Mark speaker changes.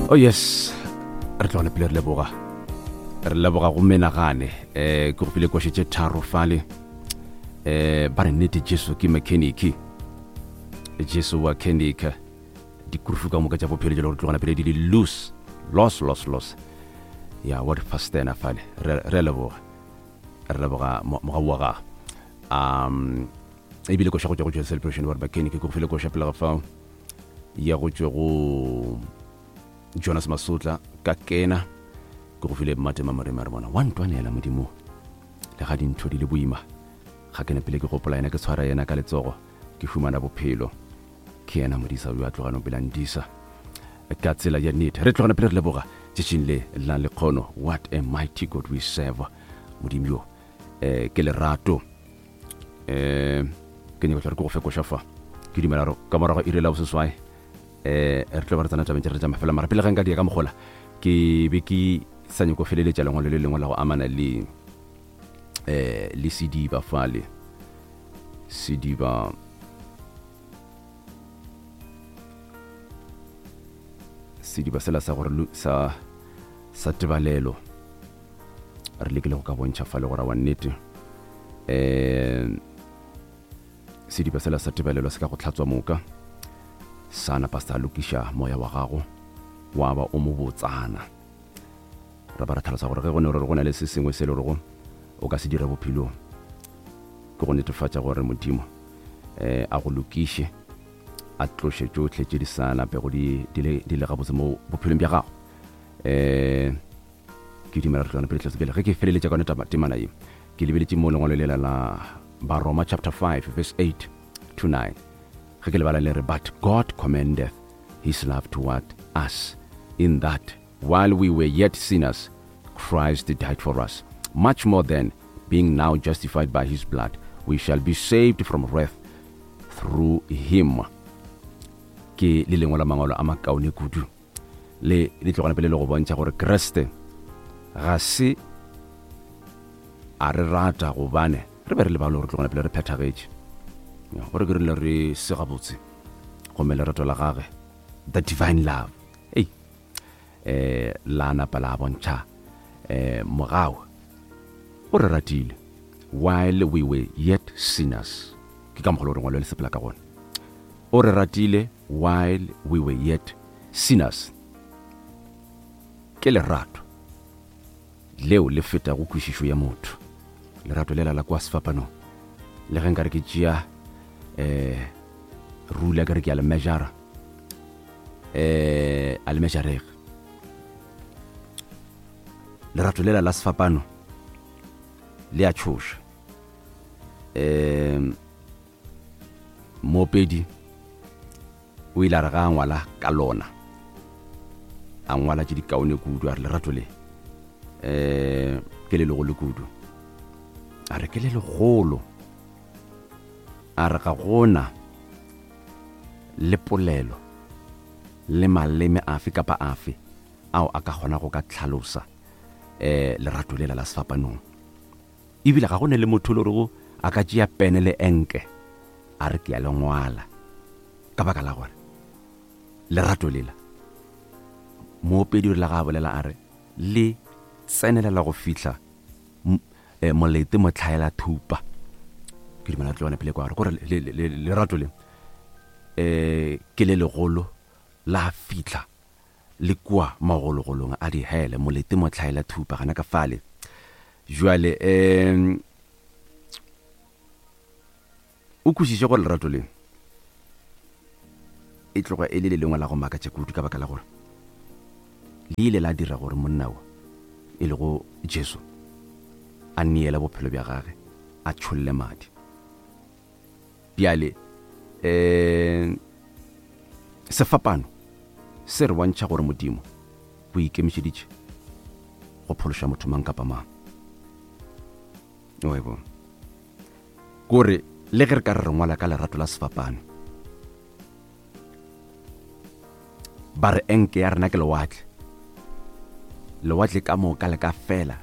Speaker 1: Oh yes, re tlogone pele re leboga go menagane ke go pile kwešitše tharo fale ba re nnete Jesu ke mechanic, Jesu wa mechanic dikurufu ka moka tša bophelo jalo re tlogona pele di le loss ya what fastena fale re leboga moga wa ga ebile koša go tšwa go tšwa celebration wa mechanic ke go pile koša pele ga fao ya go tšwa go Jonas Masutla ka kena ke go file matema marema re bona wa ntwanela modimo le ga dintho di le boima ga ke ne pele ke gopola yena ke tshwara yena ka letsogo ke fumana bophelo ke yena modisa yo a tlogano pele ndisa ka tsela ya nnete re tlogana pele re leboga tšitšing le la le kgono. What a mighty God we serve modimo yo ke lerato ke nyaka tla re go fekoša fa ke dimela ka morago e rela boseswae re tlo ba re tsana tabeng re tsa mafela mara pele ga nka di ka mogola ke be ke sa nyako feleletša lengwe le lengwe la go amana le Sidiba fale Sidiba sela sa gore sa tebalelo re lekile go ka bontšha fale gore wa nnete Sidiba sela sa tebalelo se ka go tlhatswa moka sana pasta lokiša moya wa gago wa ba o mo botsana ra ba ra tlhalosa gore ge go na le se sengwe se le gore o ka se dira bophelo ke go netefatša gore modimo a go lokiše a tloše tšotlhe tše di sa napego di le gabotse mo bophelong bja gago ke dimela re tlogana pele tlase pele ge ke feleletša ka one temana ye ke lebeletše mo lengwalo lela la Baroma chapter 5 verse 8 to 9 ge ke lebala le re but God commendeth his love toward us in that while we were yet sinners Christ died for us. Much more than being now justified by his blood we shall be saved from wrath through him. Ke le lengwe la mangwalo a makaone kudu le tlogana pele le go bontšha gore Kriste ga se a re rata gobane re be re le balo re tlogana pele re phethagetše gore ke rile re se gabotse gomme lerato la gage the divine love la napa la bontšha mogao o re ratile while we were yet sinners ke ka mogolo re ngwalo le sepela ka gona o re ratile while we were yet sinners ke lerato leo le feta go kwešišo ya motho lerato lela la kwa sefapano le ge nka re ke tšea rula ka re ke a le measure lerato lela la sefapano le a tšhoša moopedi o ile a re ga a ngwala ka lona a ngwala tše dikaone kudu a re lerato le ke le legolo kudu a re ke le legolo a re ga gona le polelo le maleme afe kapa afe ao a ka kgona go ka tlhalosa lerato lela la sefapanong ebile ga gone le motho le gore a ka tšea pene le enke a re ke a le ngwala ka baka la gore lerato lela moopedi o rile ga a bolela a re le tsenelela go fitlha molete motlhaela thupa ke dimela tlogana pele kwa gore lerato le ke le legolo la fitlha le kwa magologolong a di hele molete motlhaela thupa gana ka fale jwale o kwešiše gore lerato le e tloga e le lengwe la go makatša kudu ka baka la gore le ile la dira gore monna o e le go Jesu a neela bophelo bja gage a tšholle madi bjale sefapano se re bontšha gore modimo bo ikemišeditše go phološa motho mang kapa mang oe bona kore le ge re ka re ngwala ka lerato la sefapano ba re enke ya rena ke lewatle ka moka le ka fela